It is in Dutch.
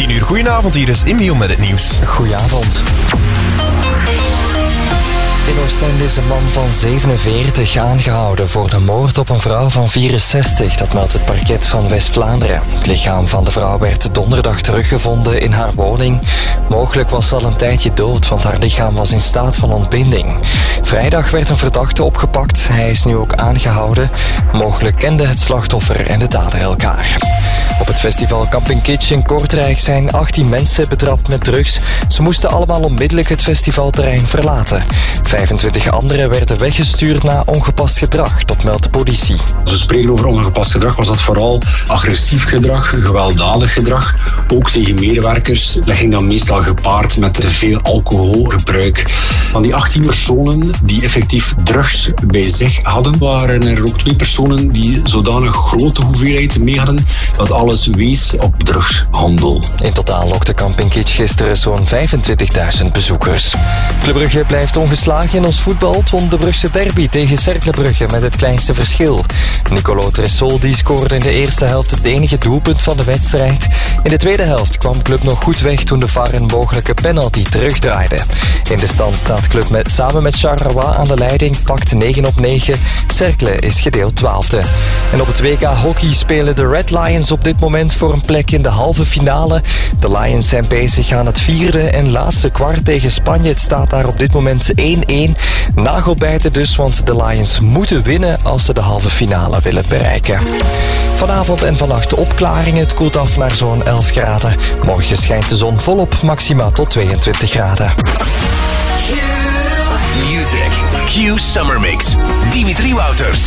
10 uur. Goedenavond, hier is Emiel met het nieuws. Goedenavond. In Oostende is een man van 47 aangehouden voor de moord op een vrouw van 64. Dat meldt het parket van West-Vlaanderen. Het lichaam van de vrouw werd donderdag teruggevonden in haar woning. Mogelijk was ze al een tijdje dood, want haar lichaam was in staat van ontbinding. Vrijdag werd een verdachte opgepakt. Hij is nu ook aangehouden. Mogelijk kenden het slachtoffer en de dader elkaar. Op het festival Camping Kitsch in Kortrijk zijn 18 mensen betrapt met drugs. Ze moesten allemaal onmiddellijk het festivalterrein verlaten. 25 anderen werden weggestuurd na ongepast gedrag, dat meldt de politie. Als we spreken over ongepast gedrag, was dat vooral agressief gedrag, gewelddadig gedrag. Ook tegen medewerkers. Dat ging dan meestal gepaard met te veel alcoholgebruik. Van die 18 personen die effectief drugs bij zich hadden, waren er ook 2 personen die zodanig grote hoeveelheden mee hadden dat alles wees op drugshandel. In totaal lokte Camping Kitsch gisteren zo'n 25.000 bezoekers. Club Brugge blijft ongeslagen in ons voetbal. Het won de Brugse derby tegen Cercle Brugge met het kleinste verschil. Nicolo Tressoldi scoorde in de eerste helft het enige doelpunt van de wedstrijd. In de tweede helft kwam Club nog goed weg toen de VAR een mogelijke penalty terugdraaide. In de stand staat Club samen met Charleroi aan de leiding, pakt 9-9. Cercle is gedeeld 12e. En op het WK hockey spelen de Red Lions op dit moment voor een plek in de halve finale. De Lions zijn bezig aan het 4e en laatste kwart tegen Spanje. Het staat daar op dit moment 1-1. Nagelbijten dus, want de Lions moeten winnen als ze de halve finale willen bereiken. Vanavond en vannacht opklaringen. Het koelt af naar zo'n 11 graden. Morgen schijnt de zon volop, maxima tot 22 graden. Music. Q Summer Mix. Dimitri Wouters.